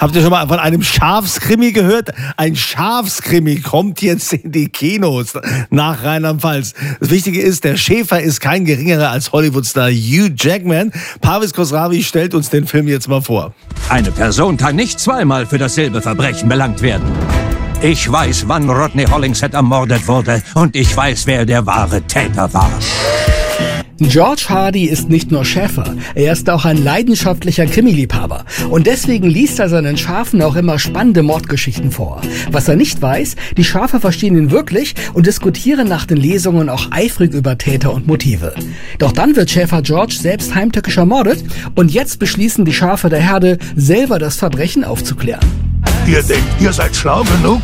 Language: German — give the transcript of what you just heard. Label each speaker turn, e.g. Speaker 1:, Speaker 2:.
Speaker 1: Habt ihr schon mal von einem Schafskrimi gehört? Ein Schafskrimi kommt jetzt in die Kinos nach Rheinland-Pfalz. Das Wichtige ist, der Schäfer ist kein geringerer als Hollywood-Star Hugh Jackman. Parvis Khosravi stellt uns den Film jetzt mal vor.
Speaker 2: Eine Person kann nicht zweimal für dasselbe Verbrechen belangt werden. Ich weiß, wann Rodney Hollingshead ermordet wurde und ich weiß, wer der wahre Täter war.
Speaker 3: George Hardy ist nicht nur Schäfer, er ist auch ein leidenschaftlicher Krimiliebhaber. Und deswegen liest er seinen Schafen auch immer spannende Mordgeschichten vor. Was er nicht weiß, die Schafe verstehen ihn wirklich und diskutieren nach den Lesungen auch eifrig über Täter und Motive. Doch dann wird Schäfer George selbst heimtückisch ermordet und jetzt beschließen die Schafe der Herde, selber das Verbrechen aufzuklären.
Speaker 4: Ihr denkt, ihr seid schlau genug?